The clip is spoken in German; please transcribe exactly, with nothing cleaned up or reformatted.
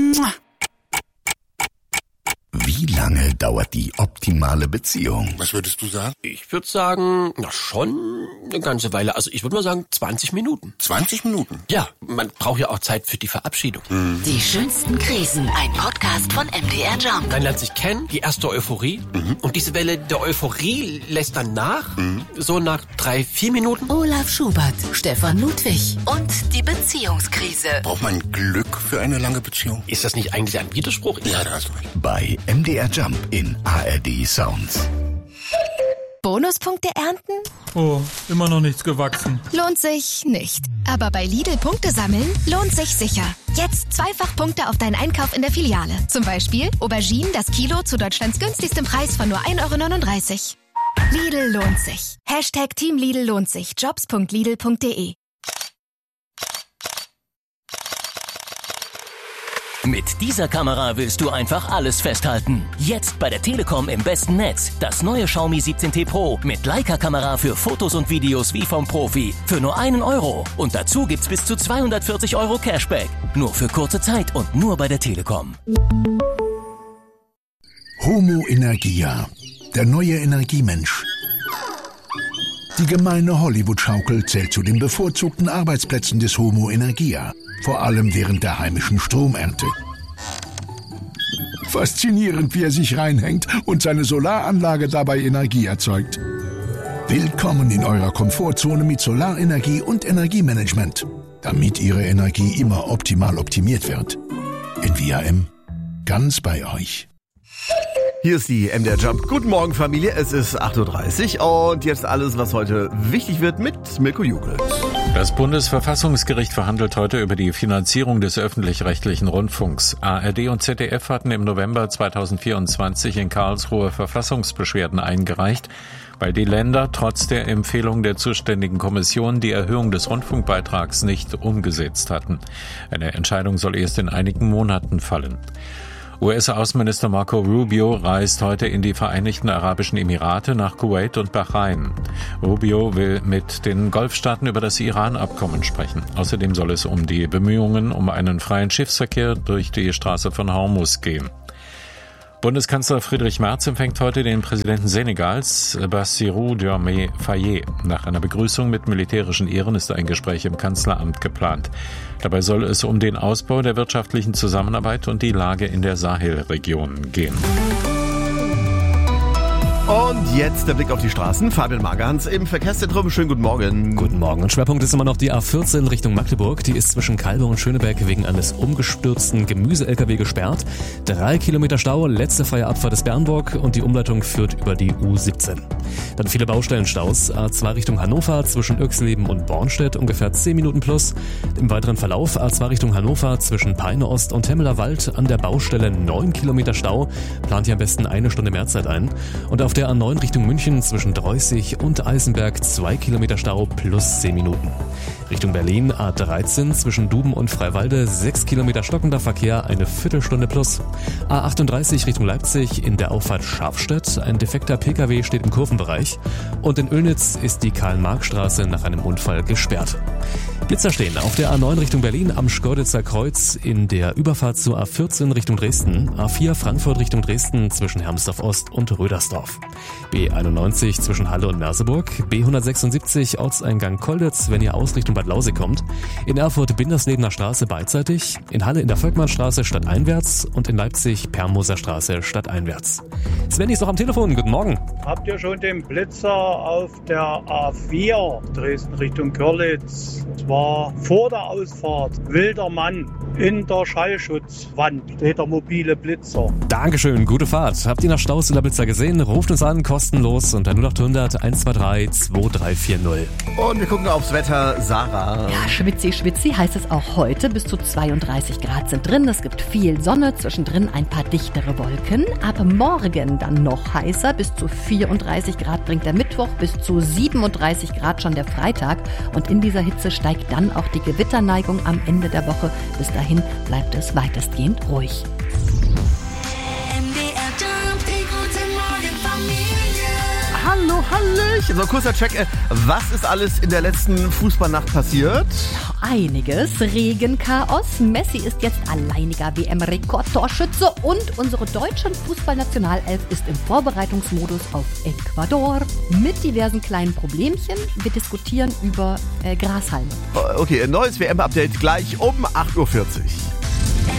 Wie lange dauert die optimale Beziehung? Was würdest du sagen? Ich würde sagen, na schon eine ganze Weile. Also ich würde mal sagen zwanzig Minuten. zwanzig Minuten? Ja, man braucht ja auch Zeit für die Verabschiedung. Mhm. Die schönsten Krisen. Ein Podcast von M D R Jump. Man lernt sich kennen, die erste Euphorie. Mhm. Und diese Welle der Euphorie lässt dann nach. Mhm. So nach drei, vier Minuten. Olaf Schubert, Stefan Ludwig und die Beziehungskrise. Braucht man Glück für eine lange Beziehung? Ist das nicht eigentlich ein Widerspruch? Ja, da hast du recht. Bei M D R Jump in A R D Sounds. Bonuspunkte ernten? Oh, immer noch nichts gewachsen. Lohnt sich nicht. Aber bei Lidl Punkte sammeln lohnt sich sicher. Jetzt zweifach Punkte auf deinen Einkauf in der Filiale. Zum Beispiel Auberginen das Kilo zu Deutschlands günstigstem Preis von nur ein Euro neununddreißig. Lidl lohnt sich. Hashtag Team Lidl lohnt sich. jobs punkt lidl punkt de. Mit dieser Kamera willst du einfach alles festhalten. Jetzt bei der Telekom im besten Netz. Das neue Xiaomi siebzehn T Pro mit Leica-Kamera für Fotos und Videos wie vom Profi. Für nur einen Euro. Und dazu gibt's bis zu zweihundertvierzig Euro Cashback. Nur für kurze Zeit und nur bei der Telekom. Homo Energia, der neue Energiemensch. Die gemeine Hollywood-Schaukel zählt zu den bevorzugten Arbeitsplätzen des Homo Energia, vor allem während der heimischen Stromernte. Faszinierend, wie er sich reinhängt und seine Solaranlage dabei Energie erzeugt. Willkommen in eurer Komfortzone mit Solarenergie und Energiemanagement, damit Ihre Energie immer optimal optimiert wird. In V R M, ganz bei euch. Hier ist die M D R Jump. Guten Morgen, Familie. Es ist acht Uhr dreißig und jetzt alles, was heute wichtig wird mit Mirko Jugel. Das Bundesverfassungsgericht verhandelt heute über die Finanzierung des öffentlich-rechtlichen Rundfunks. A R D und Z D F hatten im November zweitausendvierundzwanzig in Karlsruhe Verfassungsbeschwerden eingereicht, weil die Länder trotz der Empfehlung der zuständigen Kommission die Erhöhung des Rundfunkbeitrags nicht umgesetzt hatten. Eine Entscheidung soll erst in einigen Monaten fallen. U S-Außenminister Marco Rubio reist heute in die Vereinigten Arabischen Emirate, nach Kuwait und Bahrain. Rubio will mit den Golfstaaten über das Iran-Abkommen sprechen. Außerdem soll es um die Bemühungen um einen freien Schiffsverkehr durch die Straße von Hormuz gehen. Bundeskanzler Friedrich Merz empfängt heute den Präsidenten Senegals, Bassirou Diomaye Faye. Nach einer Begrüßung mit militärischen Ehren ist ein Gespräch im Kanzleramt geplant. Dabei soll es um den Ausbau der wirtschaftlichen Zusammenarbeit und die Lage in der Sahelregion gehen. Und jetzt der Blick auf die Straßen. Fabian Magerhans im Verkehrszentrum. Schönen guten Morgen. Guten Morgen. Und Schwerpunkt ist immer noch die A vierzehn Richtung Magdeburg. Die ist zwischen Kalbe und Schöneberg wegen eines umgestürzten Gemüse-L K W gesperrt. Drei Kilometer Stau, letzte freie Abfahrt ist Bernburg und die Umleitung führt über die U siebzehn. Dann viele Baustellenstaus. A zwei Richtung Hannover zwischen Irxleben und Bornstedt ungefähr zehn Minuten plus. Im weiteren Verlauf A zwei Richtung Hannover zwischen Peine Ost und Temmeler Wald an der Baustelle neun Kilometer Stau. Plant hier am besten eine Stunde Mehrzeit ein. Und auf der A neun Richtung München zwischen Dreußig und Eisenberg zwei Kilometer Stau plus zehn Minuten. Richtung Berlin A dreizehn zwischen Duben und Freiwalde sechs Kilometer stockender Verkehr, eine Viertelstunde plus. A achtunddreißig Richtung Leipzig in der Auffahrt Scharfstedt, ein defekter P K W steht im Kurvenbereich. Und in Oelnitz ist die Karl-Marx-Straße nach einem Unfall gesperrt. Blitzer stehen auf der A neun Richtung Berlin am Schkeuditzer Kreuz in der Überfahrt zur A vierzehn Richtung Dresden, A vier Frankfurt Richtung Dresden zwischen Hermsdorf Ost und Rödersdorf, B einundneunzig zwischen Halle und Merseburg, B hundertsechsundsiebzig Ortseingang Kolditz, wenn ihr aus Richtung Bad Lausig kommt, in Erfurt Binderslebener Straße beidseitig, in Halle in der Volkmannstraße stadteinwärts und in Leipzig Permoser Straße stadteinwärts. Sven ist noch am Telefon, guten Morgen. Habt ihr schon den Blitzer auf der A vier Dresden Richtung Görlitz? Und zwar vor der Ausfahrt, wilder Mann in der Schallschutzwand steht der mobile Blitzer. Dankeschön, gute Fahrt. Habt ihr noch Staus in der Blitzer gesehen? Ruft uns an, kostenlos unter null acht hundert eins zwei drei zwei drei vier null. Und wir gucken aufs Wetter. Sarah. Ja, schwitzi, schwitzi heißt es auch heute. Bis zu zweiunddreißig Grad sind drin. Es gibt viel Sonne, zwischendrin ein paar dichtere Wolken. Ab morgen dann noch heißer. Bis zu vierunddreißig Grad bringt der Mittwoch, bis zu siebenunddreißig Grad schon der Freitag. Und in dieser Hitze steigt dann auch die Gewitterneigung am Ende der Woche. Bis dahin bleibt es weitestgehend ruhig. Hallo, Hallöchen. So, kurzer Check. Was ist alles in der letzten Fußballnacht passiert? einiges. Regenchaos. Messi ist jetzt alleiniger W M-Rekordtorschütze und unsere deutsche Fußballnationalelf ist im Vorbereitungsmodus auf Ecuador. Mit diversen kleinen Problemchen. Wir diskutieren über äh, Grashalme. Okay, ein neues W M-Update gleich um acht Uhr vierzig.